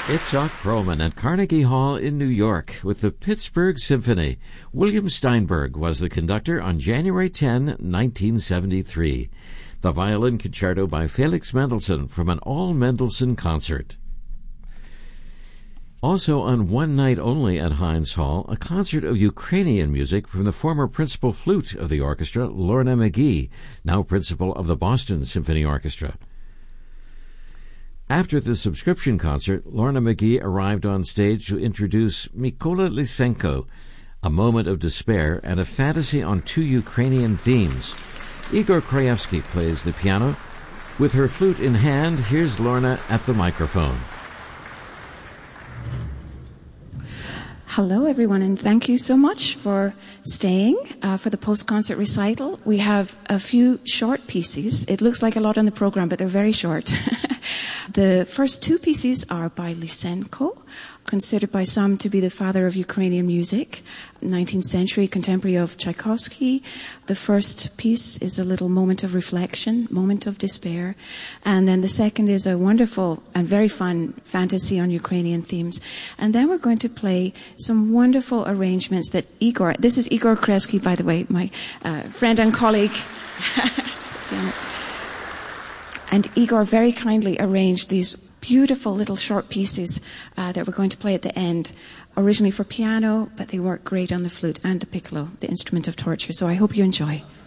Itzhak Perlman at Carnegie Hall in New York with the Pittsburgh Symphony. William Steinberg was the conductor on January 10, 1973. The violin concerto by Felix Mendelssohn from an all-Mendelssohn concert. Also on one night only at Heinz Hall, a concert of Ukrainian music from the former principal flute of the orchestra, Lorna McGee, now principal of the Boston Symphony Orchestra. After the subscription concert, Lorna McGee arrived on stage to introduce Mykola Lysenko, a moment of despair and a fantasy on two Ukrainian themes. Igor Krajewski plays the piano. With her flute in hand, here's Lorna at the microphone. Hello, everyone, and thank you so much for staying for the post-concert recital. We have a few short pieces. It looks like a lot on the program, but they're very short. The first two pieces are by Lysenko, considered by some to be the father of Ukrainian music, 19th century contemporary of Tchaikovsky. The first piece is a little moment of reflection, moment of despair. And then the second is a wonderful and very fun fantasy on Ukrainian themes. And then we're going to play some wonderful arrangements that this is Igor Krajewski, by the way, my friend and colleague. And Igor very kindly arranged these beautiful little short pieces that we're going to play at the end, originally for piano, but they work great on the flute and the piccolo, the instrument of torture. So I hope you enjoy.